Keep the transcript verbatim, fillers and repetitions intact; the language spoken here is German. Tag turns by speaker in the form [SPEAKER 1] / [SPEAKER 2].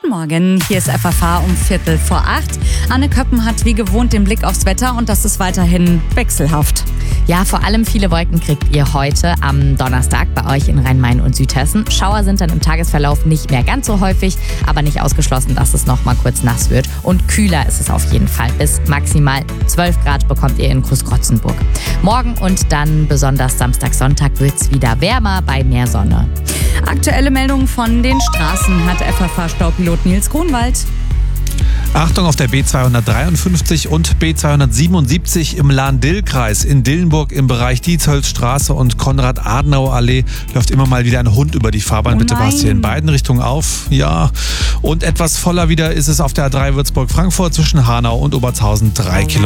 [SPEAKER 1] Guten Morgen, hier ist F F H um Viertel vor acht. Anne Köppen hat wie gewohnt den Blick aufs Wetter und das ist weiterhin wechselhaft.
[SPEAKER 2] Ja, vor allem viele Wolken kriegt ihr heute am Donnerstag bei euch in Rhein-Main und Südhessen. Schauer sind dann im Tagesverlauf nicht mehr ganz so häufig, aber nicht ausgeschlossen, dass es noch mal kurz nass wird. Und kühler ist es auf jeden Fall. Bis maximal zwölf Grad bekommt ihr in Großkrotzenburg. Morgen und dann besonders Samstag, Sonntag wird es wieder wärmer bei mehr Sonne.
[SPEAKER 1] Aktuelle Meldungen von den Straßen hat F F H-Staupilot Nils Grunwald.
[SPEAKER 3] Achtung auf der B zweihundertdreiundfünfzig und B zweihundertsiebenundsiebzig im Lahn-Dill-Kreis. In Dillenburg im Bereich Dietzollstraße und Konrad-Adenauer-Allee läuft immer mal wieder ein Hund über die Fahrbahn.
[SPEAKER 1] Oh
[SPEAKER 3] Bitte
[SPEAKER 1] nein.
[SPEAKER 3] passt hier in beiden Richtungen auf. Ja, und etwas voller wieder ist es auf der A drei Würzburg-Frankfurt zwischen Hanau und Obertshausen. Drei Kilometer.